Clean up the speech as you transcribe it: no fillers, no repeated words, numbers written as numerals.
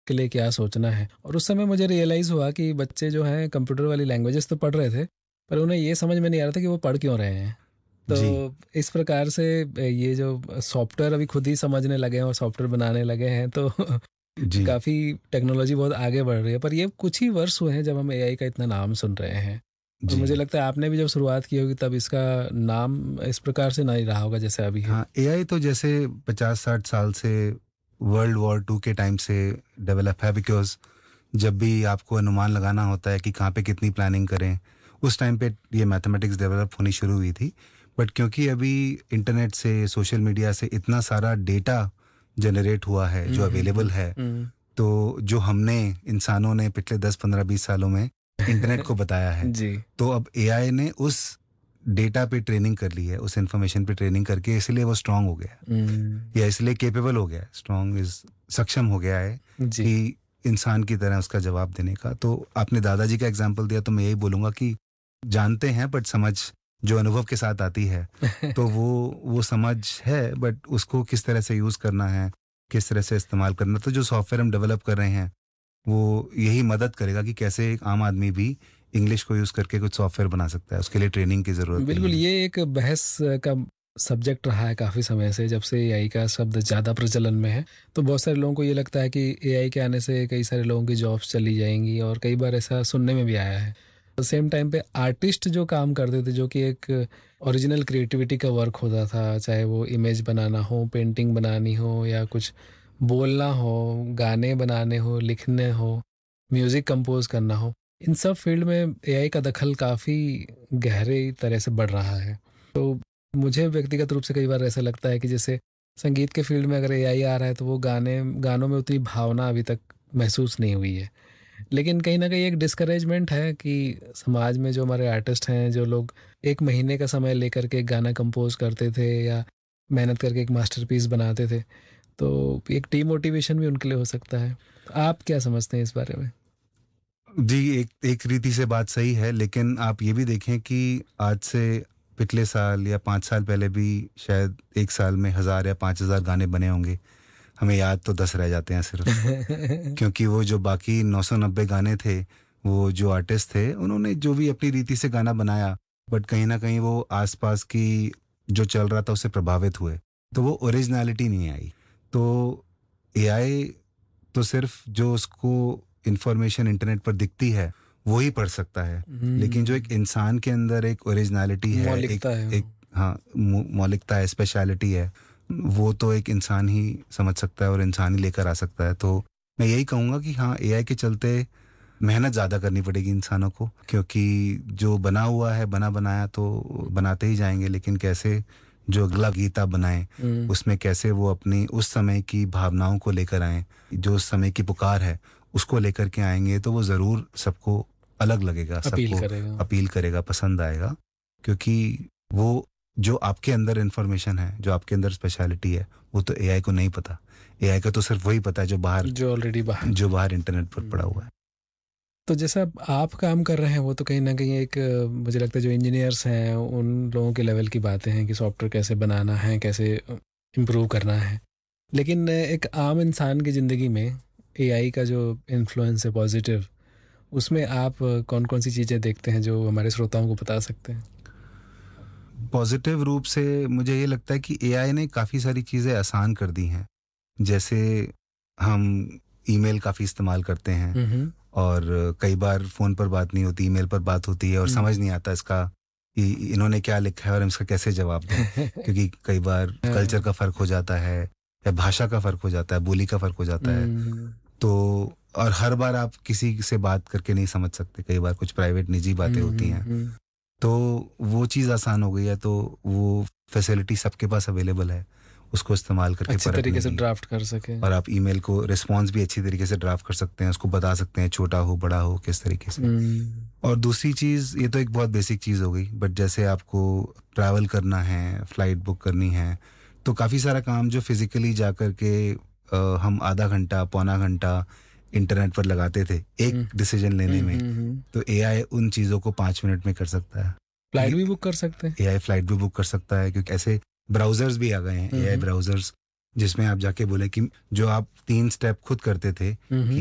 के लिए क्या सोचना है। और उस समय मुझे रियलाइज़ हुआ कि बच्चे जो हैं कंप्यूटर वाली लैंग्वेजेस तो पढ़ रहे थे, पर उन्हें ये समझ में नहीं आ रहा था कि वो पढ़ क्यों रहे हैं। जी, तो इस प्रकार से ये जो सॉफ्टवेयर अभी खुद ही समझने लगे हैं और सॉफ्टवेयर बनाने लगे हैं, तो जी। काफ़ी टेक्नोलॉजी बहुत आगे बढ़ रही है। पर ये कुछ ही वर्ष हुए हैं जब हम एआई का इतना नाम सुन रहे हैं। और जी। मुझे लगता है आपने भी जब शुरुआत की होगी तब इसका नाम इस प्रकार से नहीं रहा होगा जैसे अभी है। हाँ, एआई तो जैसे 50-60 साल से वर्ल्ड वॉर 2 के टाइम से डेवलप है, बिकॉज़ जब भी आपको अनुमान लगाना होता है कि कहाँ पे कितनी प्लानिंग करें, उस टाइम पे ये मैथमेटिक्स डेवलप होनी शुरू हुई थी। बट क्योंकि अभी इंटरनेट से, सोशल मीडिया से इतना सारा डेटा जनरेट हुआ है जो अवेलेबल है, हुँ। तो जो हमने इंसानों ने पिछले 10, 15, 20 सालों में इंटरनेट को बताया है, जी। तो अब एआई ने उस डेटा पे ट्रेनिंग कर ली है, उस इन्फॉर्मेशन पे ट्रेनिंग करके इसलिए वो स्ट्रांग हो गया है, हुँ। या इसलिए कैपेबल हो गया है, स्ट्रांग इज सक्षम हो गया है जी। कि इंसान की तरह उसका जवाब देने का। तो आपने दादाजी का एग्जाम्पल दिया, तो मैं यही बोलूंगा कि जानते हैं बट समझ जो अनुभव के साथ आती है, तो वो समझ है, बट उसको किस तरह से यूज करना है, किस तरह से इस्तेमाल करना, तो जो सॉफ्टवेयर हम डेवलप कर रहे हैं वो यही मदद करेगा कि कैसे एक आम आदमी भी इंग्लिश को यूज करके कुछ सॉफ्टवेयर बना सकता है। उसके लिए ट्रेनिंग की जरूरत नहीं बिल्कुल, है। ये एक बहस का सब्जेक्ट रहा है काफ़ी समय से, जब से एआई का शब्द ज़्यादा प्रचलन में है। तो बहुत सारे लोगों को ये लगता है कि एआई के आने से कई सारे लोगों की जॉब्स चली जाएँगी, और कई बार ऐसा सुनने में भी आया है। सेम टाइम पे आर्टिस्ट जो काम करते थे, जो कि एक ओरिजिनल क्रिएटिविटी का वर्क होता था, चाहे वो इमेज बनाना हो, पेंटिंग बनानी हो, या कुछ बोलना हो, गाने बनाने हो, लिखने हो, म्यूज़िक कंपोज़ करना हो, इन सब फील्ड में एआई का दखल काफ़ी गहरे तरह से बढ़ रहा है। तो मुझे व्यक्तिगत रूप से कई बार ऐसा लगता है कि जैसे संगीत के फील्ड में अगर एआई आ रहा है, तो वो गानों में उतनी भावना अभी तक महसूस नहीं हुई है। लेकिन कहीं न कहीं एक डिस्करेजमेंट है कि समाज में जो हमारे आर्टिस्ट हैं, जो लोग 1 महीने का समय लेकर के एक गाना कंपोज़ करते थे या मेहनत करके एक मास्टरपीस बनाते थे, तो एक डिमोटिवेशन भी उनके लिए हो सकता है। तो आप क्या समझते हैं इस बारे में? जी, एक एक रीति से बात सही है, लेकिन आप ये भी देखें कि आज से पिछले साल या 5 साल पहले भी शायद 1 साल में 1000 या 5000 गाने बने होंगे। हमें याद तो 10 रह जाते हैं सिर्फ। क्योंकि वो जो बाकी 990 गाने थे, वो जो आर्टिस्ट थे, उन्होंने जो भी अपनी रीति से गाना बनाया, बट कहीं न कहीं वो आस-पास की जो चल रहा था उससे प्रभावित हुए। तो वो ओरिजिनैलिटी नहीं आई। तो एआई तो सिर्फ जो उसको इन्फॉर्मेशन इंटरनेट पर दिखती है, वो ही पढ़ सकता है। लेकिन जो एक हुँ, इंसान के अंदर एक ओरिजिनैलिटी है, एक मौलिकता है एक वो। हाँ, मौलिकता है, स्पेशलिटी है, वो तो एक इंसान ही समझ सकता है और इंसान ही लेकर आ सकता है। तो मैं यही कहूँगा कि हाँ, एआई के चलते मेहनत ज़्यादा करनी पड़ेगी इंसानों को, क्योंकि जो बना हुआ है, बना-बनाया तो बनाते ही जाएँगे, लेकिन कैसे जो अगला गीता बनाएँ, हुँ, उसमें कैसे वो अपनी उस समय की भावनाओं को लेकर आएँ, जो उस समय की पुकार है, उसको लेकर के आएँगे, तो वो ज़रूर सबको अलग लगेगा, अपील सबको करेगा। अपील करेगा, पसंद आएगा। क्योंकि वो जो आपके अंदर इन्फॉर्मेशन है, जो आपके अंदर स्पेशलिटी है, वो तो एआई को नहीं पता। एआई को तो सिर्फ़ वही पता है जो ऑलरेडी बाहर। जो बाहर इंटरनेट पर पड़ा हुआ हुँ। है। तो जैसा अब आप काम कर रहे हैं, वो तो कहीं न कहीं एक मुझे लगता है जो इंजीनियर्स हैं, उन लोगों के लेवल की बातें हैं कि सॉफ्टवेयर कैसे बनाना है, कैसे इम्प्रूव करना है। लेकिन एक आम इंसान की ज़िंदगी में एआई का जो इन्फ्लुएंस है पॉज़िटिव, उसमें आप कौन-कौन सी चीज़ें देखते हैं जो हमारे श्रोताओं को बता सकते हैं? पॉजिटिव रूप से मुझे ये लगता है कि एआई ने काफ़ी सारी चीज़ें आसान कर दी हैं। जैसे हम ईमेल काफ़ी इस्तेमाल करते हैं, हुँ, हुँ। और कई बार फ़ोन पर बात नहीं होती, ईमेल पर बात होती है, और हुँ। समझ नहीं आता इसका कि इन्होंने क्या लिखा है और हम इसका कैसे जवाब दें। क्योंकि कई बार कल्चर हाँ। का फ़र्क हो जाता है, या भाषा का फ़र्क हो जाता है, बोली का फ़र्क हो जाता है। हुँ, तो और हर बार आप किसी से बात करके नहीं समझ सकते, कई बार कुछ प्राइवेट निजी बातें हुँ, होती हुँ, हैं। हुँ। तो वो चीज़ आसान हो गई है, तो वो फैसिलिटी सबके पास अवेलेबल है, उसको इस्तेमाल करके अच्छी तरीके परखने से की। ड्राफ्ट कर सकें। और आप ईमेल को रिस्पॉन्स भी अच्छी तरीके से ड्राफ्ट कर सकते हैं, उसको बता सकते हैं छोटा हो, बड़ा हो, किस तरीके से। हुँ, और दूसरी चीज़, ये तो एक बहुत बेसिक चीज़ हो गई, बट जैसे आपको ट्रैवल करना है, फ्लाइट बुक करनी है, तो काफ़ी सारा काम जो फिज़िकली जा कर के हम आधा घंटा, पौना घंटा इंटरनेट पर लगाते थे, एक हुँ, डिसीजन लेने हुँ, में, हुँ, हुँ। तो एआई उन चीज़ों को 5 मिनट में कर सकता है। फ्लाइट क्योंकि भी बुक कर सकते हैं? एआई फ्लाइट भी बुक कर सकता है, क्योंकि ऐसे ब्राउज़र्स भी आ गए हैं, हुँ, एआई हुँ। ब्राउज़र्स जिसमें आप जाके बोले कि जो आप 3 स्टेप खुद करते थे कि